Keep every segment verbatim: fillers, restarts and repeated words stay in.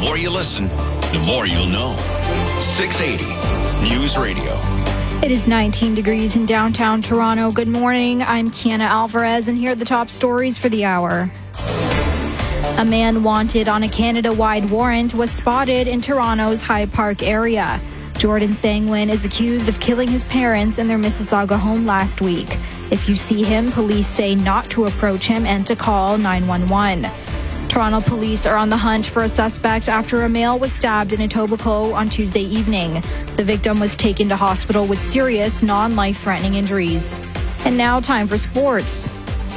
more you listen, the more you'll know. six eighty News Radio. It is nineteen degrees in downtown Toronto. Good morning. I'm Kiana Alvarez, and here are the top stories for the hour. A man wanted on a Canada-wide warrant was spotted in Toronto's Hyde Park area. Jordan Sangwin is accused of killing his parents in their Mississauga home last week. If you see him, police say not to approach him and to call nine one one. Toronto police are on the hunt for a suspect after a male was stabbed in Etobicoke on Tuesday evening. The victim was taken to hospital with serious, non-life-threatening injuries. And now time for sports.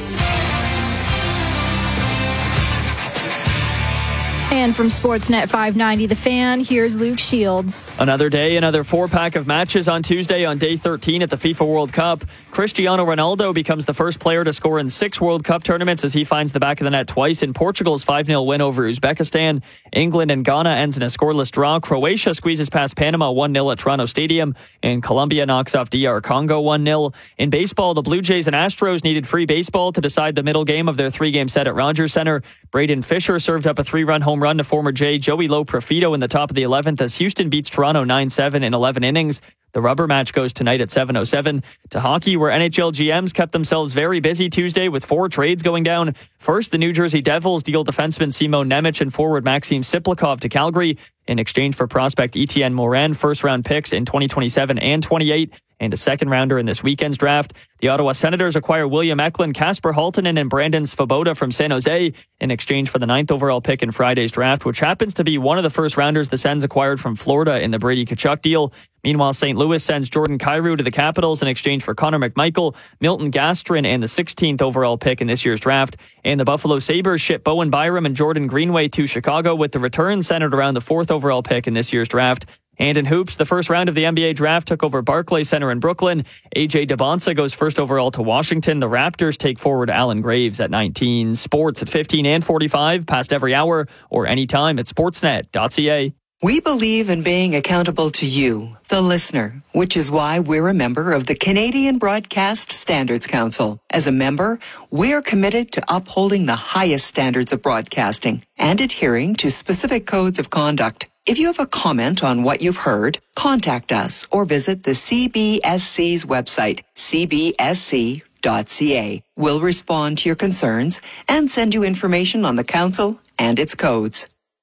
And from Sportsnet five ninety The Fan, here's Luke Shields. Another day, another four-pack of matches on Tuesday on day thirteen at the FIFA World Cup. Cristiano Ronaldo becomes the first player to score in six World Cup tournaments as he finds the back of the net twice in Portugal's five nil win over Uzbekistan. England and Ghana ends in a scoreless draw. Croatia squeezes past Panama one nil at Toronto Stadium. And Colombia knocks off D R Congo one nil. In baseball, the Blue Jays and Astros needed free baseball to decide the middle game of their three-game set at Rogers Center. Braden Fisher served up a three-run home run to former Jay Joey Loprofito in the top of the eleventh as Houston beats Toronto nine seven in eleven innings. The rubber match goes tonight at seven oh seven. To hockey, where N H L G Ms kept themselves very busy Tuesday with four trades going down. First, the New Jersey Devils deal defenseman Simon Nemec and forward Maxim Siplikov to Calgary in exchange for prospect Etienne Morin, first-round picks in twenty twenty-seven and twenty-eight, and a second-rounder in this weekend's draft. The Ottawa Senators acquire William Eklund, Kasper Haltonen, and Brandon Svoboda from San Jose in exchange for the ninth overall pick in Friday's draft, which happens to be one of the first-rounders the Sens acquired from Florida in the Brady Tkachuk deal. Meanwhile, Saint Louis sends Jordan Kyrou to the Capitals in exchange for Connor McMichael, Milton Gastrin, and the sixteenth overall pick in this year's draft. And the Buffalo Sabres ship Bowen Byram and Jordan Greenway to Chicago with the return centered around the fourth overall pick in this year's draft. And in hoops, the first round of the N B A draft took over Barclays Center in Brooklyn. A J Debonsa goes first overall to Washington. The Raptors take forward Alan Graves at nineteen. Sports at fifteen and forty-five, past every hour, or anytime at sportsnet dot c a. We believe in being accountable to you, the listener, which is why we're a member of the Canadian Broadcast Standards Council. As a member, we're committed to upholding the highest standards of broadcasting and adhering to specific codes of conduct. If you have a comment on what you've heard, contact us or visit the C B S C's website, c b s c dot c a. We'll respond to your concerns and send you information on the council and its codes.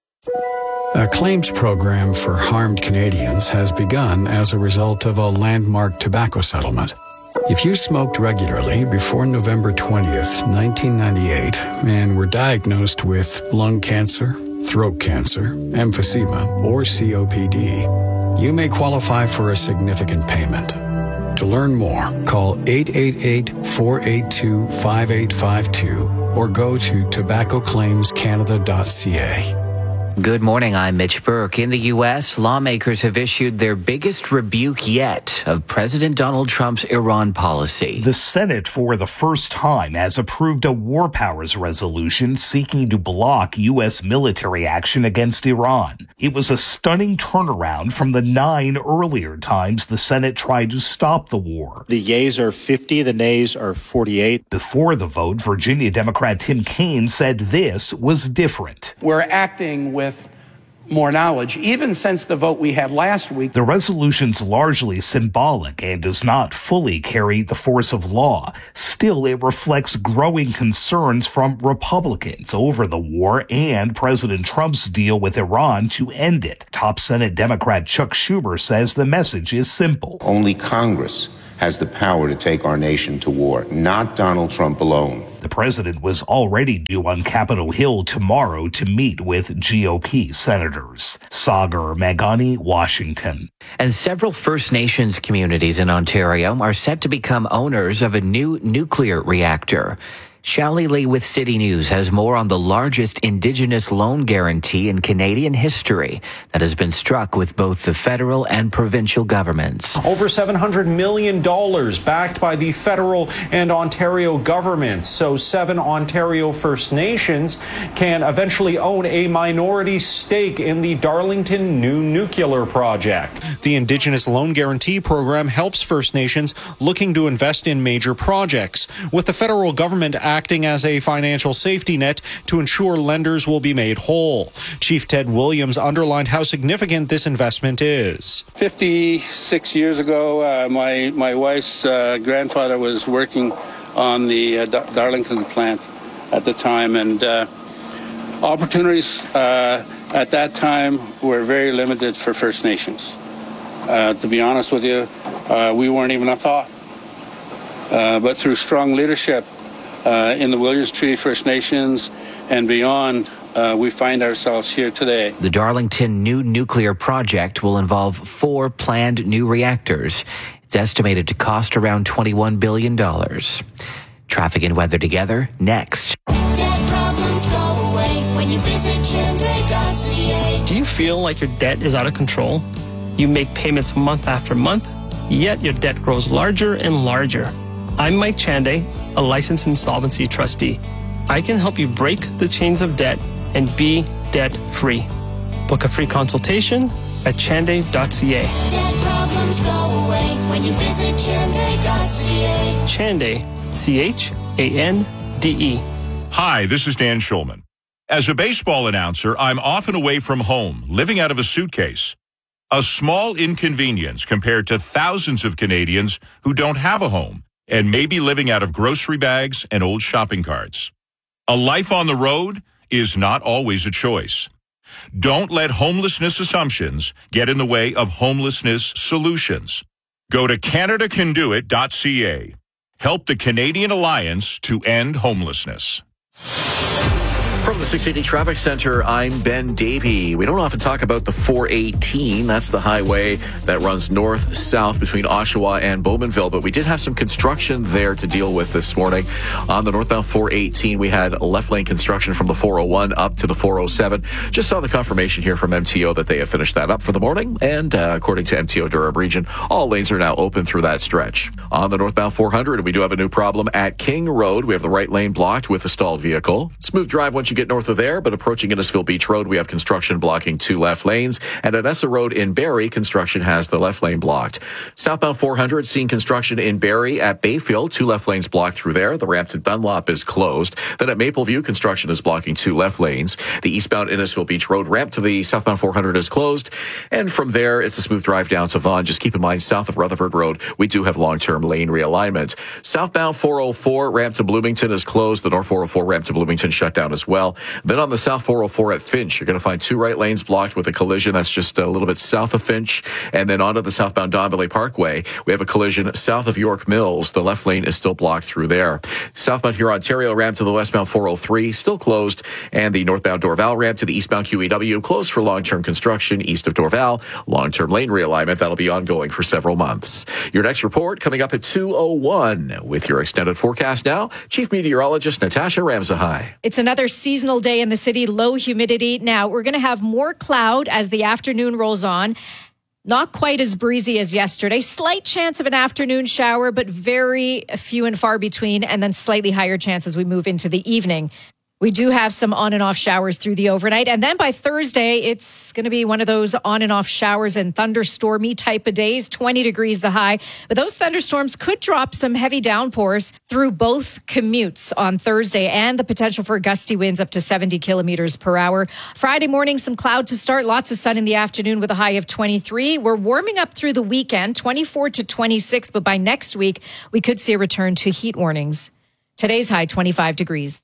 A claims program for harmed Canadians has begun as a result of a landmark tobacco settlement. If you smoked regularly before November twentieth, nineteen ninety-eight, and were diagnosed with lung cancer, throat cancer, emphysema, or C O P D, you may qualify for a significant payment. To learn more, call eight eight eight, four eight two, five eight five two or go to tobacco claims canada dot c a. Good morning, I'm Mitch Burke. In the U S, lawmakers have issued their biggest rebuke yet of President Donald Trump's Iran policy. The Senate, for the first time, has approved a war powers resolution seeking to block U S military action against Iran. It was a stunning turnaround from the nine earlier times the Senate tried to stop the war. The yeas are fifty, the nays are forty-eight. Before the vote, Virginia Democrat Tim Kaine said this was different. We're acting with with more knowledge, even since the vote we had last week. The resolution's largely symbolic and does not fully carry the force of law. Still, it reflects growing concerns from Republicans over the war and President Trump's deal with Iran to end it. Top Senate Democrat Chuck Schumer says the message is simple. Only Congress has the power to take our nation to war, not Donald Trump alone. The president was already due on Capitol Hill tomorrow to meet with G O P senators. Sagar Meghani, Washington. And several First Nations communities in Ontario are set to become owners of a new nuclear reactor. Shally Lee with City News has more on the largest Indigenous loan guarantee in Canadian history that has been struck with both the federal and provincial governments. Over seven hundred million dollars backed by the federal and Ontario governments. So seven Ontario First Nations can eventually own a minority stake in the Darlington new nuclear project. The Indigenous Loan Guarantee Program helps First Nations looking to invest in major projects, with the federal government acting as a financial safety net to ensure lenders will be made whole. Chief Ted Williams underlined how significant this investment is. fifty-six years ago, uh, my, my wife's uh, grandfather was working on the uh, Darlington plant at the time, and uh, opportunities uh, at that time were very limited for First Nations. Uh, to be honest with you, uh, we weren't even a thought. Uh, but through strong leadership uh, in the Williams Treaty First Nations and beyond, uh, we find ourselves here today. The Darlington new nuclear project will involve four planned new reactors. It's estimated to cost around twenty-one billion dollars. Traffic and weather together next. Debt problems go away when you visit Chande dot c a. Do you feel like your debt is out of control? You make payments month after month, yet your debt grows larger and larger. I'm Mike Chande, a licensed insolvency trustee. I can help you break the chains of debt and be debt-free. Book a free consultation at Chande dot c a. Debt problems go away when you visit Chande dot c a. Chande, C H A N D E. Hi, this is Dan Schulman. As a baseball announcer, I'm often away from home, living out of a suitcase. A small inconvenience compared to thousands of Canadians who don't have a home and may be living out of grocery bags and old shopping carts. A life on the road is not always a choice. Don't let homelessness assumptions get in the way of homelessness solutions. Go to Canada Can Do It dot c a. Help the Canadian Alliance to End Homelessness. From the six eighty Traffic Center, I'm Ben Davey. We don't often talk about the four eighteen. That's the highway that runs north-south between Oshawa and Bowmanville, but we did have some construction there to deal with this morning. On the northbound four eighteen, we had left lane construction from the four oh one up to the four oh seven. Just saw the confirmation here from M T O that they have finished that up for the morning, and uh, according to M T O Durham Region, all lanes are now open through that stretch. On the northbound four hundred, we do have a new problem at King Road. We have the right lane blocked with a stalled vehicle. Smooth drive once you get north of there, but approaching Innisfil Beach Road, we have construction blocking two left lanes. And at Essa Road in Barrie, construction has the left lane blocked. Southbound four hundred, seeing construction in Barrie at Bayfield, two left lanes blocked through there. The ramp to Dunlop is closed. Then at Mapleview, construction is blocking two left lanes. The eastbound Innisfil Beach Road ramp to the southbound four hundred is closed. And from there, it's a smooth drive down to Vaughan. Just keep in mind, south of Rutherford Road, we do have long-term lane realignment. Southbound four oh four ramp to Bloomington is closed. The north four oh four ramp to Bloomington shut down as well. Then on the south four oh four at Finch, you're going to find two right lanes blocked with a collision that's just a little bit south of Finch. And then onto the southbound Don Valley Parkway, we have a collision south of York Mills. The left lane is still blocked through there. Southbound Huron Ontario ramp to the westbound four oh three still closed, and the northbound Dorval ramp to the eastbound Q E W closed for long-term construction east of Dorval. Long-term lane realignment that'll be ongoing for several months. Your next report coming up at two oh one. With your extended forecast now, Chief Meteorologist Natasha Ramsahai. It's another seasonal day in the city, low humidity. Now, we're going to have more cloud as the afternoon rolls on. Not quite as breezy as yesterday. Slight chance of an afternoon shower, but very few and far between, and then slightly higher chance as we move into the evening. We do have some on and off showers through the overnight. And then by Thursday, it's going to be one of those on and off showers and thunderstormy type of days, twenty degrees the high. But those thunderstorms could drop some heavy downpours through both commutes on Thursday, and the potential for gusty winds up to seventy kilometers per hour. Friday morning, some cloud to start. Lots of sun in the afternoon with a high of twenty-three. We're warming up through the weekend, twenty-four to twenty-six. But by next week, we could see a return to heat warnings. Today's high, twenty-five degrees.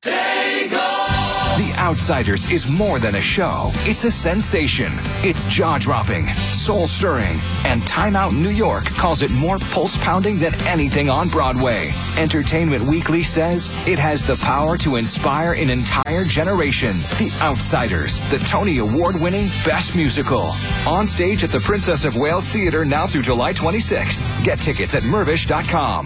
The Outsiders is more than a show. It's a sensation. It's jaw-dropping, soul-stirring, and Time Out New York calls it more pulse-pounding than anything on Broadway. Entertainment Weekly says it has the power to inspire an entire generation. The Outsiders, the Tony Award-winning Best Musical. On stage at the Princess of Wales Theatre now through July twenty-sixth. Get tickets at Mirvish dot com.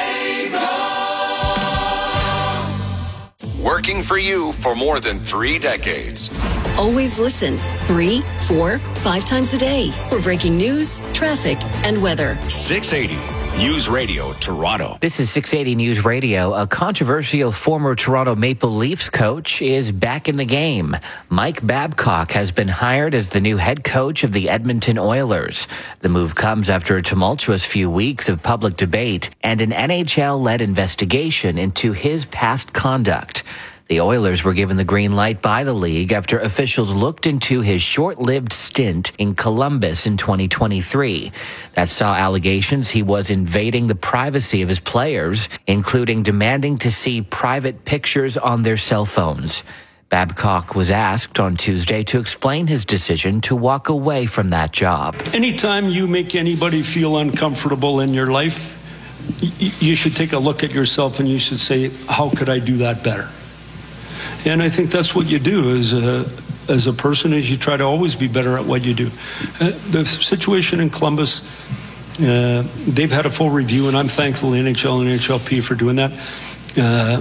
Working for you for more than three decades. Always listen three, four, five times a day for breaking news, traffic, and weather. six eighty News Radio Toronto. This is six eighty News Radio. A controversial former Toronto Maple Leafs coach is back in the game. Mike Babcock has been hired as the new head coach of the Edmonton Oilers. The move comes after a tumultuous few weeks of public debate and an N H L-led investigation into his past conduct. The Oilers were given the green light by the league after officials looked into his short-lived stint in Columbus in twenty twenty-three. That saw allegations he was invading the privacy of his players, including demanding to see private pictures on their cell phones. Babcock was asked on Tuesday to explain his decision to walk away from that job. Anytime you make anybody feel uncomfortable in your life, y- you should take a look at yourself and you should say, how could I do that better? And I think that's what you do as a, as a person, is you try to always be better at what you do. Uh, the situation in Columbus, uh, they've had a full review, and I'm thankful to N H L and N H L P for doing that. Uh,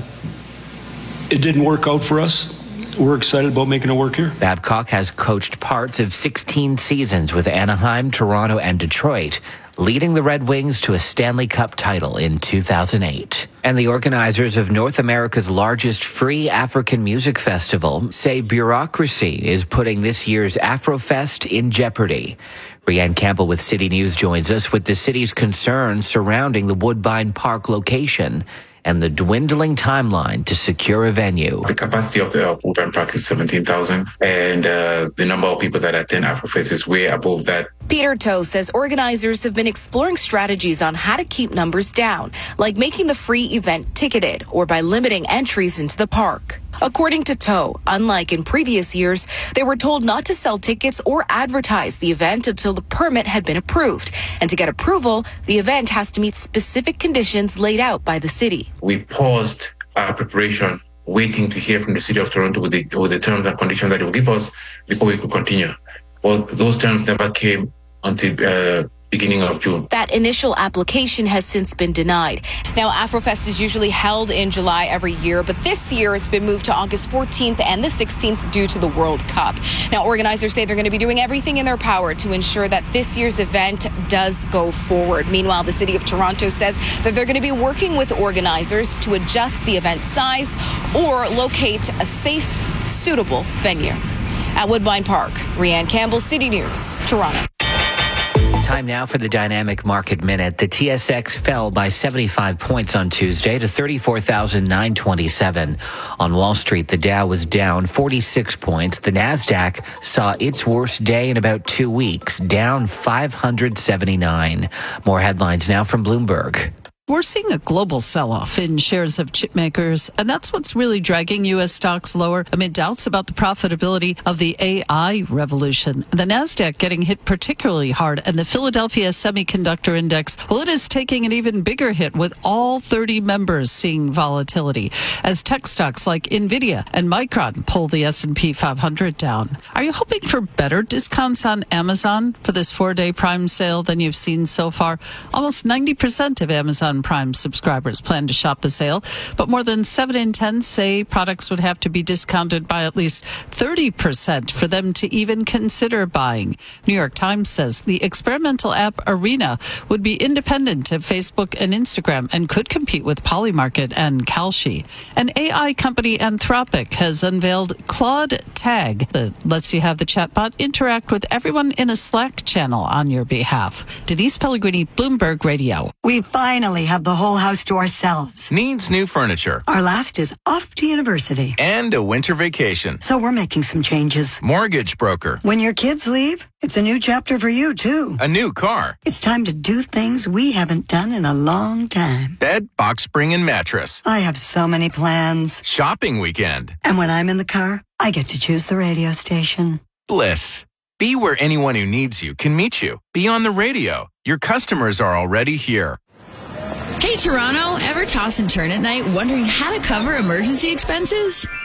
it didn't work out for us. We're excited about making it work here. Babcock has coached parts of sixteen seasons with Anaheim, Toronto, and Detroit, leading the Red Wings to a Stanley Cup title in two thousand eight. And the organizers of North America's largest free African music festival say bureaucracy is putting this year's Afrofest in jeopardy. Rianne Campbell with City News joins us with the city's concerns surrounding the Woodbine Park location and the dwindling timeline to secure a venue. The capacity of the of Woodbine Park is seventeen thousand, and uh, the number of people that attend Afrofest is way above that. Peter Toe says organizers have been exploring strategies on how to keep numbers down, like making the free event ticketed or by limiting entries into the park. According to Toe, unlike in previous years, they were told not to sell tickets or advertise the event until the permit had been approved. And to get approval, the event has to meet specific conditions laid out by the city. We paused our preparation, waiting to hear from the City of Toronto with the, with the terms and conditions that they will give us before we could continue. Well, those terms never came until uh, beginning of June. That initial application has since been denied. Now, Afrofest is usually held in July every year, but this year it's been moved to August fourteenth and the sixteenth due to the World Cup. Now, organizers say they're going to be doing everything in their power to ensure that this year's event does go forward. Meanwhile, the City of Toronto says that they're going to be working with organizers to adjust the event size or locate a safe, suitable venue. At Woodbine Park, Rianne Campbell, City News, Toronto. Time now for the Dynamic Market Minute. The T S X fell by seventy-five points on Tuesday to thirty-four thousand nine hundred twenty-seven. On Wall Street, the Dow was down forty-six points. The Nasdaq saw its worst day in about two weeks, down five hundred seventy-nine. More headlines now from Bloomberg. We're seeing a global sell-off in shares of chip makers, and that's what's really dragging U S stocks lower amid doubts about the profitability of the A I revolution. The Nasdaq getting hit particularly hard, and the Philadelphia Semiconductor Index, well, it is taking an even bigger hit with all thirty members seeing volatility as tech stocks like Nvidia and Micron pull the S and P five hundred down. Are you hoping for better discounts on Amazon for this four-day Prime sale than you've seen so far? Almost ninety percent of Amazon Prime subscribers plan to shop the sale, but more than seven in ten say products would have to be discounted by at least thirty percent for them to even consider buying. New York Times says the experimental app Arena would be independent of Facebook and Instagram and could compete with Polymarket and Kalshi. An A I company, Anthropic, has unveiled Claude Tag that lets you have the chatbot interact with everyone in a Slack channel on your behalf. Denise Pellegrini, Bloomberg Radio. We finally have the whole house to ourselves. Needs new furniture. Our last is off to university. And a winter vacation. So we're making some changes. Mortgage broker. When your kids leave, it's a new chapter for you, too. A new car. It's time to do things we haven't done in a long time. Bed, box spring, and mattress. I have so many plans. Shopping weekend. And when I'm in the car, I get to choose the radio station. Bliss. Be where anyone who needs you can meet you. Be on the radio. Your customers are already here. Hey, Toronto, ever toss and turn at night wondering how to cover emergency expenses?